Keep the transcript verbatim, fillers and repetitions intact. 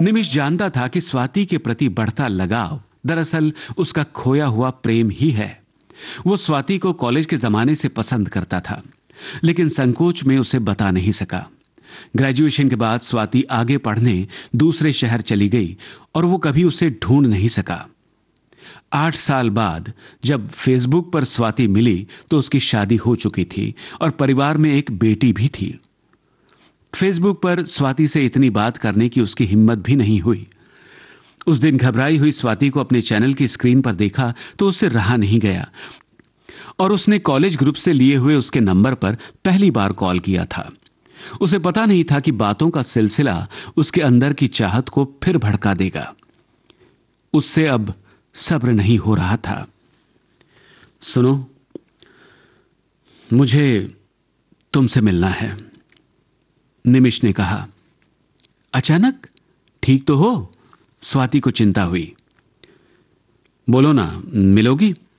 निमिष जानता था कि स्वाति के प्रति बढ़ता लगाव दरअसल उसका खोया हुआ प्रेम ही है। वो स्वाति को कॉलेज के जमाने से पसंद करता था, लेकिन संकोच में उसे बता नहीं सका। ग्रेजुएशन के बाद स्वाति आगे पढ़ने दूसरे शहर चली गई और वो कभी उसे ढूंढ नहीं सका। आठ साल बाद जब फेसबुक पर स्वाति मिली तो उसकी शादी हो चुकी थी और परिवार में एक बेटी भी थी। फेसबुक पर स्वाति से इतनी बात करने की उसकी हिम्मत भी नहीं हुई। उस दिन घबराई हुई स्वाति को अपने चैनल की स्क्रीन पर देखा तो उससे रहा नहीं गया और उसने कॉलेज ग्रुप से लिए हुए उसके नंबर पर पहली बार कॉल किया था। उसे पता नहीं था कि बातों का सिलसिला उसके अंदर की चाहत को फिर भड़का देगा। उससे अब सब्र नहीं हो रहा था। सुनो, मुझे तुमसे मिलना है, निमिष ने कहा। अचानक? ठीक तो हो? स्वाति को चिंता हुई। बोलो ना, मिलोगी?